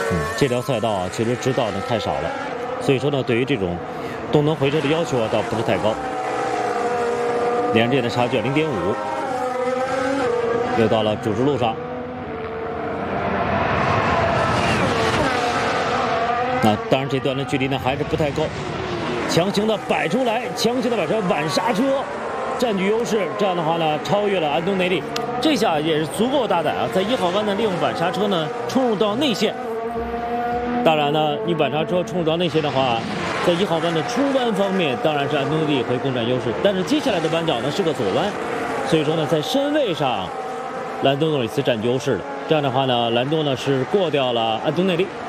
这条赛道啊，其实直道呢太少了，所以说呢，对于这种动能回撤的要求啊，倒不是太高。两人之间的差距0.5，又到了主直路上。那当然，这段的距离呢还是不太够，强行的摆出来，强行的摆出来晚刹车，占据优势。这样的话呢，超越了安东内利，这下也是足够大胆啊，在1号弯呢利用晚刹车呢冲入到内线。当然呢，你晚刹车冲入到内线的话，在1号弯的出弯方面，当然是安东内利会攻占优势，但是接下来的弯角呢是个左弯，所以说呢，在身位上，兰多诺里斯占优势了。这样的话呢，兰多呢是过掉了安东内利。